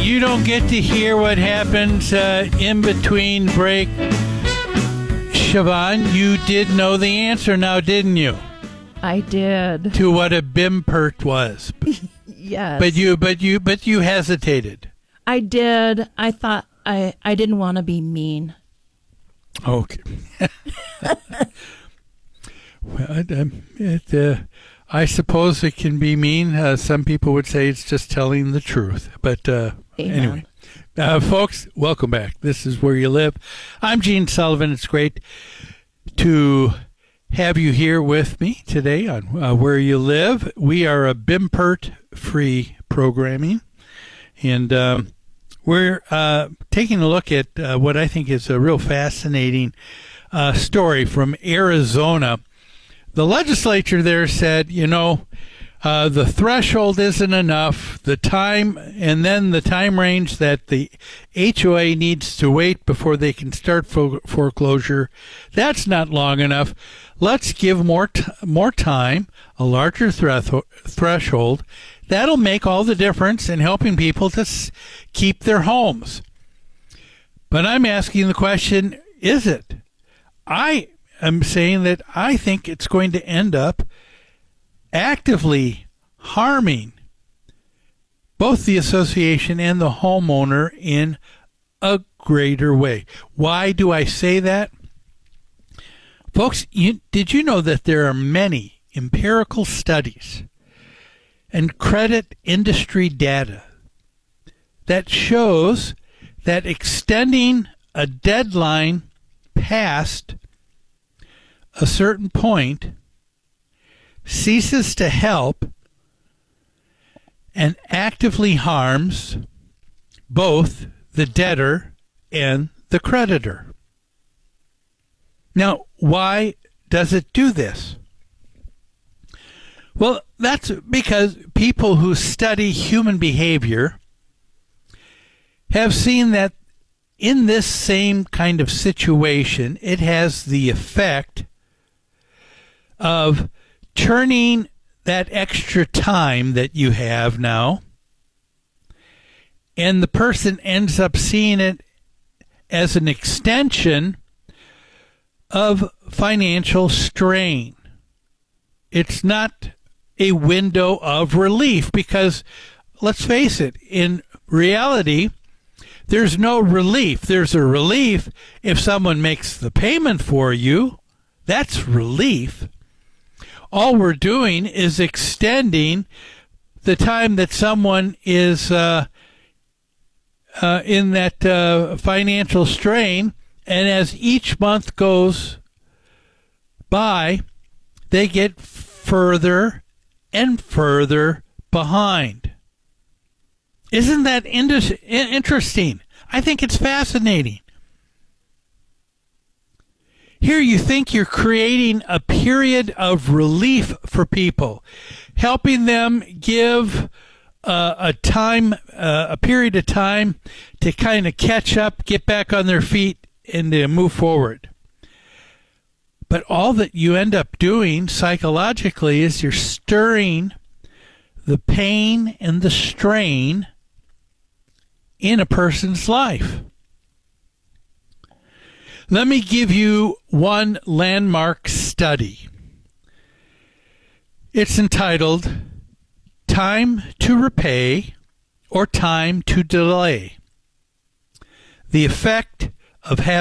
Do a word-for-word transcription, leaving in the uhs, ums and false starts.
you don't get to hear what happens uh, in between break. Siobhan, you did know the answer now, didn't you? I did. To what a bimpert was. Yes. But you but you but you hesitated. I did. I thought I, I didn't want to be mean. Okay. Well, it, um, it, uh, I suppose it can be mean. Uh, some people would say it's just telling the truth. But uh, anyway, uh, folks, welcome back. This is Where You Live. I'm Gene Sullivan. It's great to have you here with me today on uh, Where You Live. We are a bimpert-free programming, and um, we're uh, taking a look at uh, what I think is a real fascinating uh, story from Arizona. The legislature there said, you know, uh, the threshold isn't enough, the time, and then the time range that the H O A needs to wait before they can start fo- foreclosure, that's not long enough. Let's give more t- more time, a larger thre- threshold. That'll make all the difference in helping people to s- keep their homes. But I'm asking the question, is it? I am saying that I think it's going to end up actively harming both the association and the homeowner in a greater way. Why do I say that? Folks, you, did you know that there are many empirical studies and credit industry data that shows that extending a deadline past a certain point ceases to help and actively harms both the debtor and the creditor? Now, why does it do this? Well, that's because people who study human behavior have seen that in this same kind of situation, it has the effect of turning that extra time that you have now, and the person ends up seeing it as an extension of financial strain. It's not a window of relief because, let's face it, in reality, there's no relief. There's a relief if someone makes the payment for you. That's relief. All we're doing is extending the time that someone is uh, uh, in that uh, financial strain, and as each month goes by, they get further and further behind. Isn't that indus- interesting? I think it's fascinating. Here you think you're creating a period of relief for people, helping them give uh, a time, uh, a period of time to kind of catch up, get back on their feet, and to move forward. But all that you end up doing psychologically is you're stirring the pain and the strain in a person's life. Let me give you one landmark study. It's entitled Time to Repay or Time to Delay: The Effect of Having